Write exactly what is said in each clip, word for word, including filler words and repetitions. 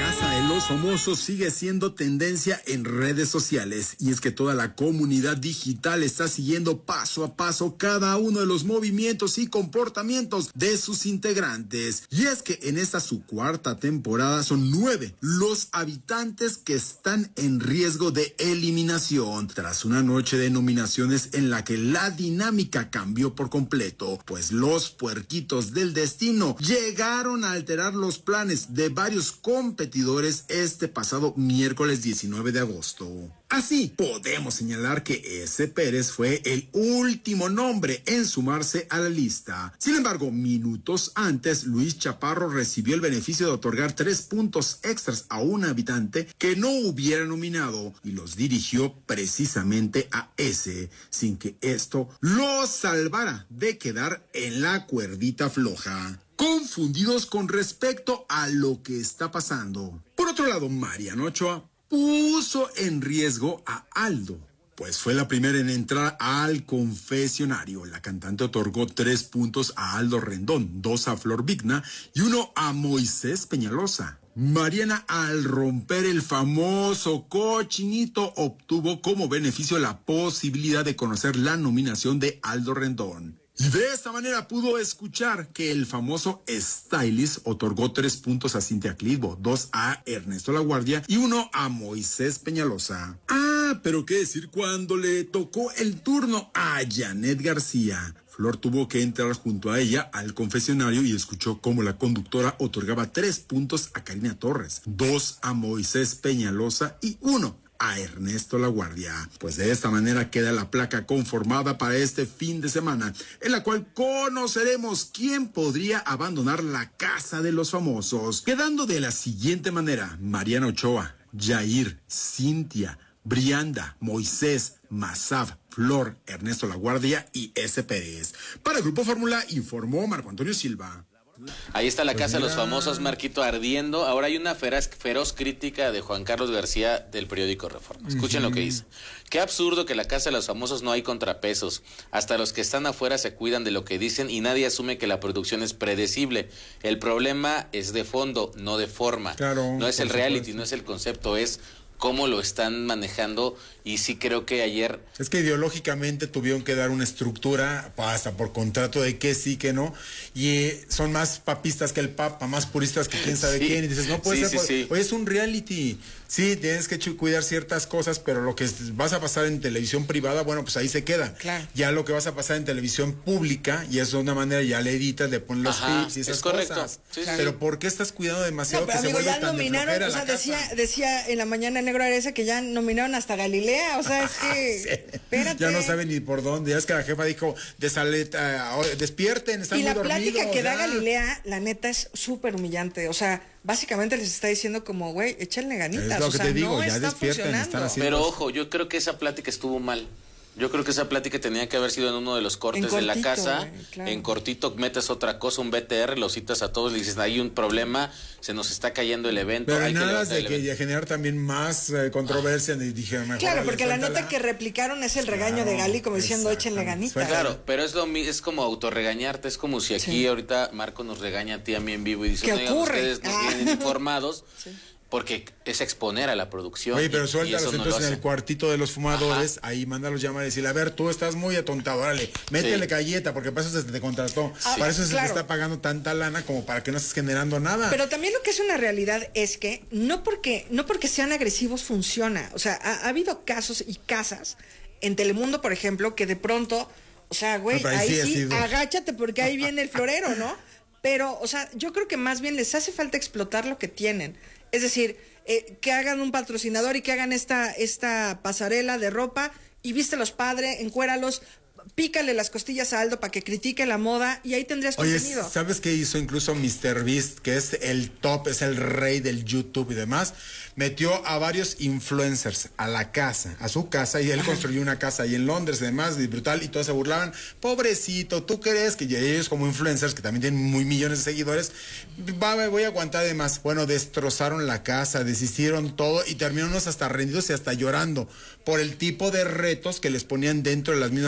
Casa de los Famosos sigue siendo tendencia en redes sociales, y es que toda la comunidad digital está siguiendo paso a paso cada uno de los movimientos y comportamientos de sus integrantes. Y es que en esta su cuarta temporada son nueve los habitantes que están en riesgo de eliminación tras una noche de nominaciones en la que la dinámica cambió por completo, pues los puerquitos del destino llegaron a alterar los planes de varios competidores este pasado miércoles diecinueve de agosto. Así, podemos señalar que ese Pérez fue el último nombre en sumarse a la lista. Sin embargo, minutos antes, Luis Chaparro recibió el beneficio de otorgar tres puntos extras a un habitante que no hubiera nominado y los dirigió precisamente a ese, sin que esto lo salvara de quedar en la cuerdita floja. Confundidos con respecto a lo que está pasando. Por otro lado, Mariana Ochoa puso en riesgo a Aldo, pues fue la primera en entrar al confesionario. La cantante otorgó tres puntos a Aldo Rendón, dos a Flor Vigna y uno a Moisés Peñalosa. Mariana, al romper el famoso cochinito, obtuvo como beneficio la posibilidad de conocer la nominación de Aldo Rendón. Y de esta manera pudo escuchar que el famoso stylist otorgó tres puntos a Cintia Clitbo, dos a Ernesto Laguardia y uno a Moisés Peñalosa. Ah, pero qué decir cuando le tocó el turno a Janet García. Flor tuvo que entrar junto a ella al confesionario y escuchó cómo la conductora otorgaba tres puntos a Karina Torres, dos a Moisés Peñalosa y uno a Ernesto Laguardia. Pues de esta manera queda la placa conformada para este fin de semana, en la cual conoceremos quién podría abandonar la Casa de los Famosos, quedando de la siguiente manera: Mariana Ochoa, Jair, Cintia, Brianda, Moisés, Mazaf, Flor, Ernesto Laguardia y S. Pérez. Para el Grupo Fórmula informó Marco Antonio Silva. Ahí está la Pues Casa de mira. los Famosos, Marquito, ardiendo. Ahora hay una feraz, feroz crítica de Juan Carlos García del periódico Reforma. Escuchen uh-huh. lo que dice. Qué absurdo que en la Casa de los Famosos no hay contrapesos. Hasta los que están afuera se cuidan de lo que dicen y nadie asume que la producción es predecible. El problema es de fondo, no de forma. Claro, no es el reality, supuesto. no es el concepto, es cómo lo están manejando. Y sí creo que ayer... Es que ideológicamente tuvieron que dar una estructura, hasta por contrato, de que sí, que no, y eh, son más papistas que el Papa, más puristas que quién sabe sí, quién, y dices, no puede sí, ser, sí, por... sí. Oye, es un reality, sí, tienes que cuidar ciertas cosas, pero lo que vas a pasar en televisión privada, bueno, pues ahí se queda. Claro. Ya lo que vas a pasar en televisión pública, y eso de una manera ya le editas, le pones los Ajá, tips y esas es correcto. cosas. Sí, sí. Pero ¿por qué estás cuidando demasiado No, pero que amigo, se ya vuelve tan de nominaron, flojera o la sea, decía, casa? decía en la mañana el Negro Areza que ya nominaron hasta Galilea, o sea, es que, Sí. espérate. Ya no saben ni por dónde. Ya es que la jefa dijo, desaleta, uh, despierten, están Y muy la dormidos. plática que da ya. Galilea, la neta, es súper humillante. O sea, básicamente les está diciendo como, güey, échenle ganitas. Es lo o que sea, te digo, no ya está despierten, funcionando. están haciendo- Pero ojo, yo creo que esa plática estuvo mal. Yo creo que esa plática tenía que haber sido en uno de los cortes En de la cortito, casa. güey, claro. En cortito metes otra cosa, un B T R, lo citas a todos, le dices, hay un problema, se nos está cayendo el evento. Pero hay que nada levantar de el que evento. de generar también más eh, controversia. Y dije, mejor Claro, porque la enfréntala. nota que replicaron es el regaño Claro, de Gali, como diciendo, échenle exactamente. ganitas. Claro, pero es lo mi- es como autorregañarte, es como si aquí Sí. ahorita Marco nos regaña a ti, a mí en vivo y dice, ¿Qué oigan, ocurre? ustedes nos Ah. tienen informados, Sí. porque es exponer a la producción. Oye, y- pero y suéltalos eso no lo entonces en hacen. el cuartito de los fumadores, ahí mándalos llamar y decirle, a ver, tú estás muy atontado, órale, métele Sí. galleta, porque para eso se te contrató. Ah, para eso se claro. te está pagando tanta lana como para que no estés generando nada. Pero también lo que es una realidad es que no porque, no porque sean agresivos funciona. O sea, ha, ha habido casos y casas en Telemundo, por ejemplo, que de pronto, o sea, güey, No, pero ahí ahí sí ha sí, sido. agáchate porque ahí viene el florero, ¿no? Pero, o sea, yo creo que más bien les hace falta explotar lo que tienen. Es decir, eh, que hagan un patrocinador y que hagan esta, esta pasarela de ropa y vístelos padre, encuéralos, pícale las costillas a Aldo para que critique la moda y ahí tendrías Oye, contenido. ¿sabes qué hizo incluso míster Beast, que es el top, es el rey del YouTube y demás? Metió a varios influencers a la casa, a su casa, y él Ajá. construyó una casa ahí en Londres y demás, y brutal, y todos se burlaban. Pobrecito, ¿tú crees que ellos como influencers, que también tienen muy millones de seguidores, va, me voy a aguantar de más? Bueno, destrozaron la casa, deshicieron todo, y terminaron hasta rendidos y hasta llorando por el tipo de retos que les ponían dentro de las mismas, por los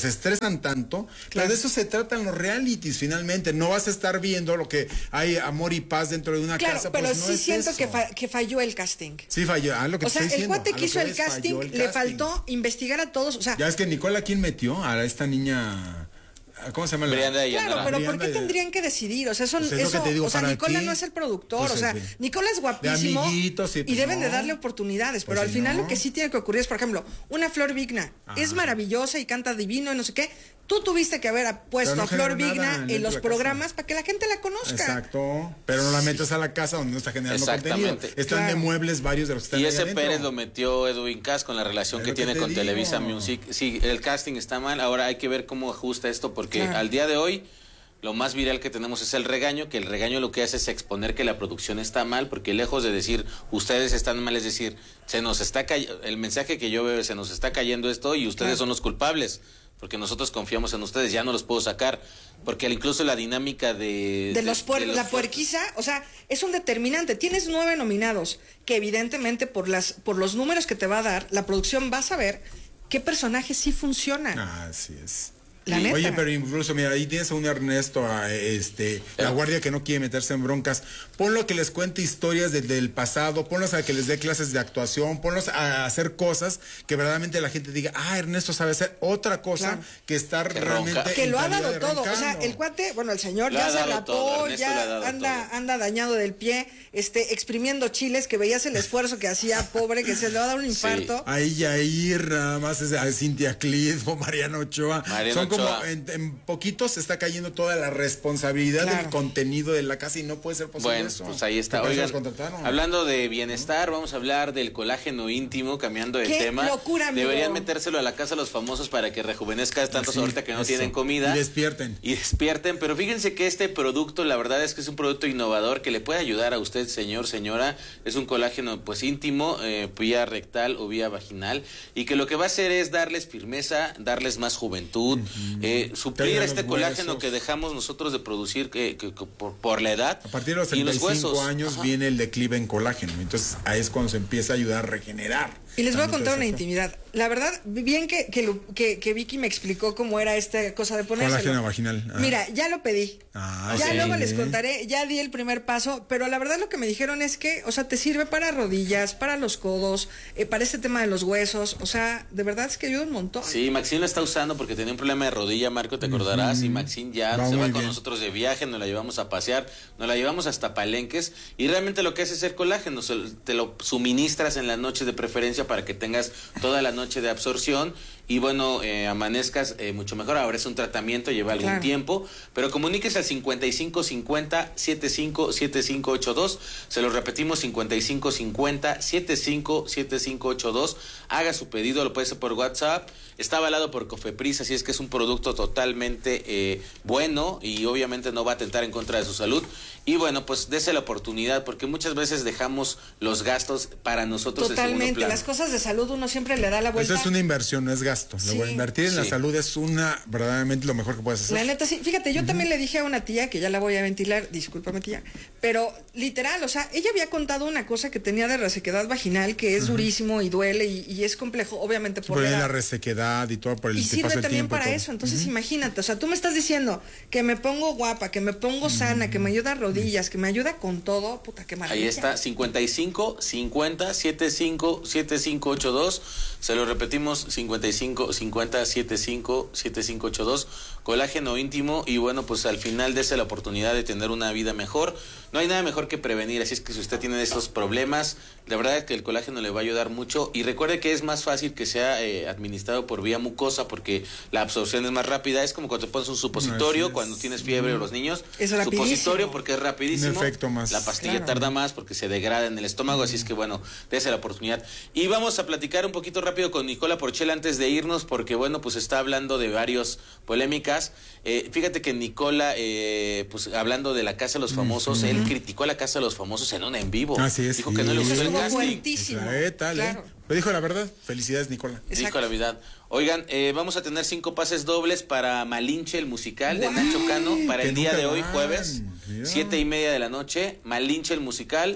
se estresan tanto, Claro. pero de eso se tratan los realities finalmente. No vas a estar viendo lo que hay amor y paz dentro de una Claro, casa. pero pues no sí es siento eso. que, fa- que falló el casting. Sí falló, ah, lo que O te sea, estoy el diciendo, cuate a lo que hizo que el ves, casting, falló el le casting. faltó investigar a todos, o sea, Ya es que Nicola, ¿quién metió? A esta niña, ¿cómo se llama? la- Brianda de claro, Llanera. pero ¿por Brianda qué de- tendrían que decidir? O sea, son, Pues es lo eso, que te digo, o sea, para Nicola ti, no es el productor, pues o sea, es de- Nicola es guapísimo amiguitos, sí, y pues deben de no. darle oportunidades, pero Pues al sí, final no. lo que sí tiene que ocurrir es, por ejemplo, una Flor Vigna es Ajá. maravillosa y canta divino y no sé qué. Tú tuviste que haber puesto Pero no a Flor genera nada Vigna dentro en los de la casa. programas para que la gente la conozca. Exacto, pero no la metas a la casa donde no está generando contenido. Exactamente. Están de Claro. muebles varios de los que están Y ahí ese adentro. Pérez lo metió Edwin Cass con la relación Es que lo que tiene te con digo. Televisa Music. Sí, el casting está mal. Ahora hay que ver cómo ajusta esto, porque Claro. al día de hoy lo más viral que tenemos es el regaño, que el regaño lo que hace es exponer que la producción está mal, porque lejos de decir ustedes están mal, es decir, se nos está cay- el mensaje que yo veo es se nos está cayendo esto y ustedes Claro. son los culpables. Porque nosotros confiamos en ustedes, ya no los puedo sacar. Porque incluso la dinámica de... De los puer- de los la puerquiza, o sea, es un determinante. Tienes nueve nominados, que evidentemente por las por los números que te va a dar, la producción va a saber qué personajes sí funcionan. Así es. La neta. Oye, pero incluso, mira, ahí tienes a un Ernesto, a este, la guardia que no quiere meterse en broncas. Ponlo que les cuente historias de- del pasado, ponlos a que les dé clases de actuación, ponlos a hacer cosas que verdaderamente la gente diga, ah, Ernesto sabe hacer otra cosa Claro. que estar Que realmente ronca. Que en lo ha calidad dado de todo. O sea, roncando. el cuate, bueno, el señor Lo ya ha se dado rapó, todo, Ernesto ya le ha dado anda, todo. anda dañado del pie, este, exprimiendo chiles, que veías el esfuerzo que hacía, pobre, que se le va a dar un infarto. Ahí Yair, nada más es a Cintia Clitbo, Mariano Ochoa. Mariano Son como Ochoa. en, en poquitos se está cayendo toda la responsabilidad Claro. del contenido de la casa y no puede ser posible Bueno, eso. pues ahí está. Porque para eso Oigan, los contrataron. hablando de bienestar, vamos a hablar del colágeno íntimo, cambiando de ¡Qué tema. locura, amigo! Deberían metérselo a la casa a los famosos para que rejuvenezcas tantos Sí, ahorita que no eso. tienen comida. Y despierten. Y despierten. Pero fíjense que este producto, la verdad es que es un producto innovador que le puede ayudar a usted, señor, señora. Es un colágeno pues íntimo, eh, vía rectal o vía vaginal. Y que lo que va a hacer es darles firmeza, darles más juventud, eh, suplir Callan este los colágeno huesos. que dejamos nosotros de producir que, que- que por, por la edad. A partir de los y treinta y los cinco huesos. años Ajá. viene el declive en colágeno. Entonces ahí es cuando se empieza a ayudar a regenerar. Y les voy a Tanto contar una eso. intimidad. La verdad, bien que, que, lo- que, que Vicky me explicó cómo era esta cosa de ponérselo. Colágeno vaginal. Ah. Mira, ya lo pedí. Ah, ya sí. luego les contaré, ya di el primer paso, pero la verdad lo que me dijeron es que, o sea, te sirve para rodillas, para los codos, eh, para este tema de los huesos, o sea, de verdad es que ayuda un montón. Sí, Maxine lo está usando porque tenía un problema de rodilla, Marco, te acordarás, y Maxine ya Va se va muy con bien. nosotros de viaje, nos la llevamos a pasear, nos la llevamos hasta Palenques, y realmente lo que hace es el colágeno, se- te lo suministras en la noche de preferencia para que tengas toda la noche de absorción, y bueno, eh, amanezcas eh, mucho mejor. Ahora es un tratamiento, lleva algún Claro. tiempo, pero comuníquese al cincuenta y cinco cincuenta setenta y cinco setenta y cinco ochenta y dos, se lo repetimos, cincuenta y cinco cincuenta setenta y cinco setenta y cinco ochenta y dos, haga su pedido, lo puede hacer por WhatsApp, está avalado por Cofepris, así es que es un producto totalmente eh, bueno y obviamente no va a atentar en contra de su salud. Y bueno, pues dése la oportunidad, porque muchas veces dejamos los gastos para nosotros en segundo Totalmente, plano. las cosas de salud uno siempre le da la vuelta. Eso es una inversión, no es gasto. Sí. Lo- Invertir en la Sí. salud es una verdaderamente lo mejor que puedes hacer. La neta, sí. Fíjate, yo también le dije a una tía, que ya la voy a ventilar, discúlpame tía, pero literal, o sea, ella había contado una cosa que tenía de resequedad vaginal, que es durísimo y duele y, y es complejo, obviamente por Por la la edad. resequedad y todo por el Y te sirve pasa el también tiempo y para todo. eso, entonces imagínate, o sea, tú me estás diciendo que me pongo guapa, que me pongo sana, que me ayuda a rodillas, que me ayuda con todo, puta, qué maravilla. Ahí está, cincuenta y cinco cincuenta setenta y cinco setenta y cinco ochenta y dos, se lo repetimos, cincuenta y cinco cincuenta setenta y cinco setenta y cinco ochenta y dos, colágeno íntimo. Y bueno, pues al final dése la oportunidad de tener una vida mejor. No hay nada mejor que prevenir, así es que si usted tiene estos problemas, la verdad es que el colágeno le va a ayudar mucho. Y recuerde que es más fácil que sea eh, administrado por vía mucosa, porque la absorción es más rápida. Es como cuando te pones un supositorio, Así es. cuando tienes fiebre o los niños, Es rapidísimo. supositorio porque es rapidísimo. Un efecto más. La pastilla Claro. tarda más porque se degrada en el estómago, así es que bueno, dése la oportunidad. Y vamos a platicar un poquito rápido con Nicola Porchela antes de irnos, porque bueno, pues está hablando de varias polémicas. Eh, fíjate que Nicola, eh, pues hablando de la Casa de los Famosos, él criticó a la Casa de los Famosos en un en vivo. Así es, Dijo sí. que no le Eso gustó el estuvo casting. fuertísimo. Eh, tal, Claro. eh. Pero dijo la verdad. Felicidades, Nicola. Dijo Exacto. la verdad. Oigan, eh, vamos a tener cinco pases dobles para Malinche, el musical de ¡Guau! Nacho Cano, para Que el día nunca de hoy, van. jueves, Mira. siete y media de la noche. Malinche, el musical.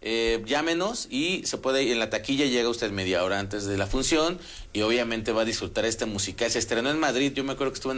Eh, llámenos y se puede, en la taquilla llega usted media hora antes de la función y obviamente va a disfrutar este musical. Se estrenó en Madrid, yo me acuerdo que estuve en